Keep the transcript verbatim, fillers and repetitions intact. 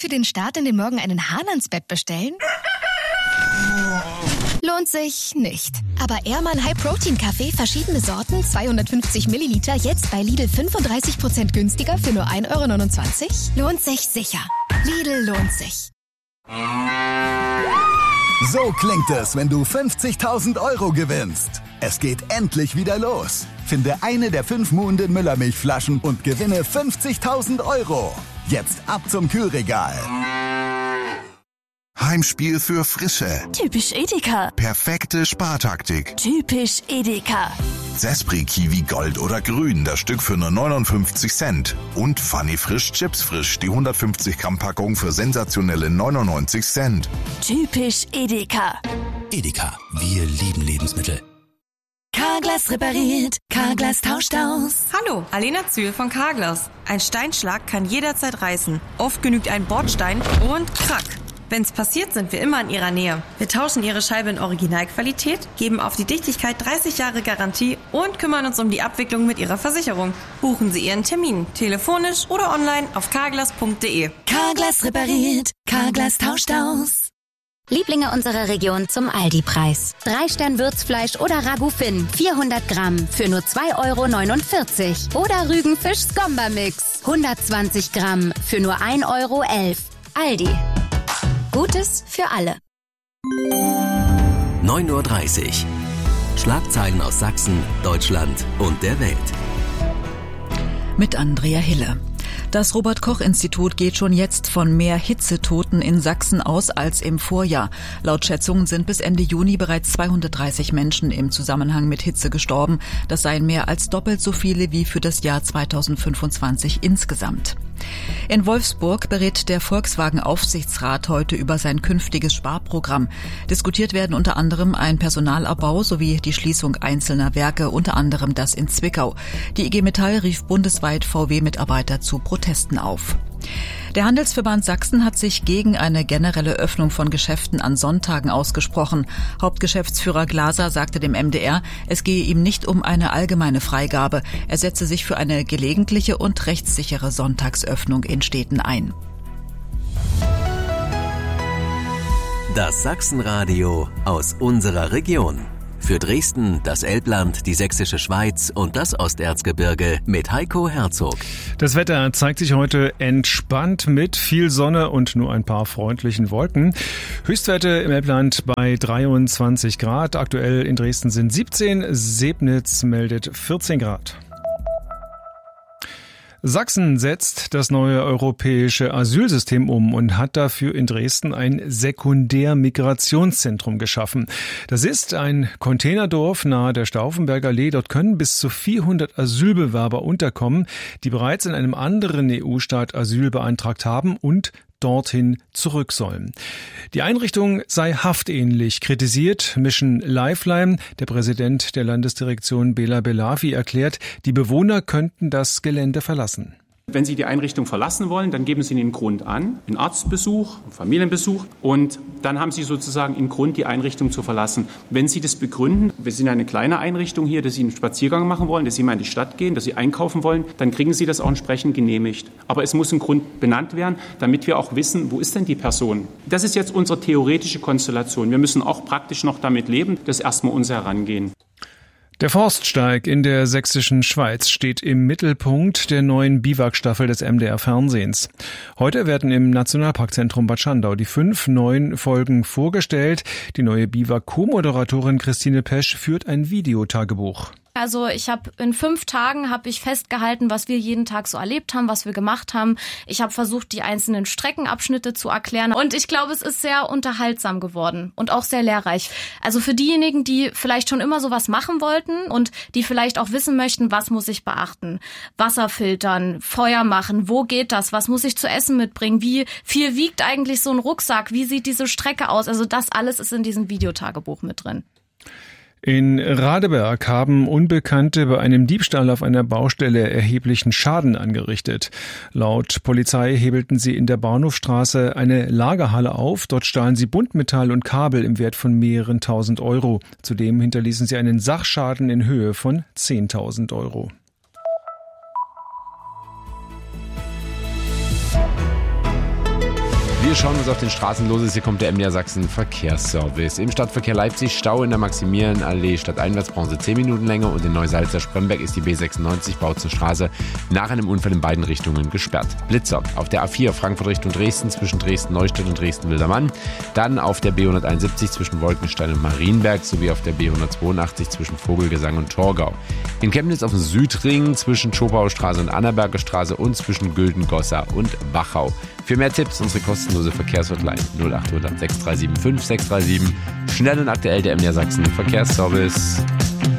für den Start in den Morgen einen Hahn ans Bett bestellen? Lohnt sich nicht. Aber Ehrmann High Protein Kaffee, verschiedene Sorten, zweihundertfünfzig Milliliter, jetzt bei Lidl fünfunddreißig Prozent günstiger für nur ein Euro neunundzwanzig? Lohnt sich sicher. Lidl lohnt sich. So klingt es, wenn du fünfzigtausend Euro gewinnst. Es geht endlich wieder los. Finde eine der fünf Muhnden Müllermilchflaschen und gewinne fünfzigtausend Euro. Jetzt ab zum Kühlregal. Heimspiel für Frische. Typisch Edeka. Perfekte Spartaktik. Typisch Edeka. Sespri Kiwi Gold oder Grün, das Stück für nur neunundfünfzig Cent. Und Funny Frisch Chips Frisch, die hundertfünfzig Gramm Packung für sensationelle neunundneunzig Cent. Typisch Edeka. Edeka, wir lieben Lebensmittel. Carglass repariert, Carglass tauscht aus. Hallo, Alena Zühl von Carglass. Ein Steinschlag kann jederzeit reißen. Oft genügt ein Bordstein und krack. Wenn's passiert, sind wir immer in Ihrer Nähe. Wir tauschen Ihre Scheibe in Originalqualität, geben auf die Dichtigkeit dreißig Jahre Garantie und kümmern uns um die Abwicklung mit Ihrer Versicherung. Buchen Sie Ihren Termin, telefonisch oder online auf carglass punkt de. Carglass repariert, Carglass tauscht aus. Lieblinge unserer Region zum Aldi-Preis. Drei Stern Würzfleisch oder Ragout Finn, vierhundert Gramm für nur zwei Euro neunundvierzig. Oder Rügenfisch Skomba-Mix, hundertzwanzig Gramm für nur ein Euro elf. Aldi. Gutes für alle. neun Uhr dreißig. Schlagzeilen aus Sachsen, Deutschland und der Welt. Mit Andrea Hille. Das Robert-Koch-Institut geht schon jetzt von mehr Hitzetoten in Sachsen aus als im Vorjahr. Laut Schätzungen sind bis Ende Juni bereits zweihundertdreißig Menschen im Zusammenhang mit Hitze gestorben. Das seien mehr als doppelt so viele wie für das Jahr zweitausendfünfundzwanzig insgesamt. In Wolfsburg berät der Volkswagen-Aufsichtsrat heute über sein künftiges Sparprogramm. Diskutiert werden unter anderem ein Personalabbau sowie die Schließung einzelner Werke, unter anderem das in Zwickau. Die I G Metall rief bundesweit V W-Mitarbeiter zu Protesten auf. Der Handelsverband Sachsen hat sich gegen eine generelle Öffnung von Geschäften an Sonntagen ausgesprochen. Hauptgeschäftsführer Glaser sagte dem M D R, es gehe ihm nicht um eine allgemeine Freigabe. Er setze sich für eine gelegentliche und rechtssichere Sonntagsöffnung in Städten ein. Das Sachsenradio aus unserer Region. Für Dresden, das Elbland, die Sächsische Schweiz und das Osterzgebirge mit Heiko Herzog. Das Wetter zeigt sich heute entspannt mit viel Sonne und nur ein paar freundlichen Wolken. Höchstwerte im Elbland bei dreiundzwanzig Grad. Aktuell in Dresden sind siebzehn. Sebnitz meldet vierzehn Grad. Sachsen setzt das neue europäische Asylsystem um und hat dafür in Dresden ein Sekundärmigrationszentrum geschaffen. Das ist ein Containerdorf nahe der Stauffenberger Allee. Dort können bis zu vierhundert Asylbewerber unterkommen, die bereits in einem anderen E U-Staat Asyl beantragt haben und dorthin zurück sollen. Die Einrichtung sei haftähnlich, kritisiert Mission Lifeline. Der Präsident der Landesdirektion Bela Belavi erklärt, die Bewohner könnten das Gelände verlassen. Wenn Sie die Einrichtung verlassen wollen, dann geben Sie einen Grund an, einen Arztbesuch, einen Familienbesuch, und dann haben Sie sozusagen einen Grund, die Einrichtung zu verlassen. Wenn Sie das begründen, wir sind eine kleine Einrichtung hier, dass Sie einen Spaziergang machen wollen, dass Sie mal in die Stadt gehen, dass Sie einkaufen wollen, dann kriegen Sie das auch entsprechend genehmigt. Aber es muss ein Grund benannt werden, damit wir auch wissen, wo ist denn die Person. Das ist jetzt unsere theoretische Konstellation. Wir müssen auch praktisch noch damit leben, das ist erstmal unser Herangehen. Der Forststeig in der sächsischen Schweiz steht im Mittelpunkt der neuen Biwak-Staffel des M D R-Fernsehens. Heute werden im Nationalparkzentrum Bad Schandau die fünf neuen Folgen vorgestellt. Die neue Biwak-Co-Moderatorin Christine Pesch führt ein Videotagebuch. Also ich habe in fünf Tagen habe ich festgehalten, was wir jeden Tag so erlebt haben, was wir gemacht haben. Ich habe versucht, die einzelnen Streckenabschnitte zu erklären. Und ich glaube, es ist sehr unterhaltsam geworden und auch sehr lehrreich. Also für diejenigen, die vielleicht schon immer sowas machen wollten und die vielleicht auch wissen möchten, was muss ich beachten? Wasser filtern, Feuer machen, wo geht das? Was muss ich zu essen mitbringen? Wie viel wiegt eigentlich so ein Rucksack? Wie sieht diese Strecke aus? Also das alles ist in diesem Videotagebuch mit drin. In Radeberg haben Unbekannte bei einem Diebstahl auf einer Baustelle erheblichen Schaden angerichtet. Laut Polizei hebelten sie in der Bahnhofstraße eine Lagerhalle auf. Dort stahlen sie Buntmetall und Kabel im Wert von mehreren tausend Euro. Zudem hinterließen sie einen Sachschaden in Höhe von zehntausend Euro. Wir schauen, was auf den Straßen los ist. Hier kommt der M D R Sachsen Verkehrsservice. Im Stadtverkehr Leipzig Stau in der Maximilianallee stadteinwärts brauchen Sie zehn Minuten länger und in Neusalza-Spremberg ist die B sechsundneunzig Bauzenstraße nach einem Unfall in beiden Richtungen gesperrt. Blitzer auf der A vier Frankfurt Richtung Dresden zwischen Dresden-Neustadt und Dresden-Wildermann. Dann auf der B hunderteinundsiebzig zwischen Wolkenstein und Marienberg sowie auf der B hundertzweiundachtzig zwischen Vogelgesang und Torgau. In Chemnitz auf dem Südring zwischen Schopauer Straße und Annaberger Straße und zwischen Güldengossa und Wachau. Für mehr Tipps unsere kostenlose Verkehrshotline null acht hundert sechs drei sieben fünf sechs drei sieben. Schnell und aktuell der M D R Sachsen Verkehrsservice.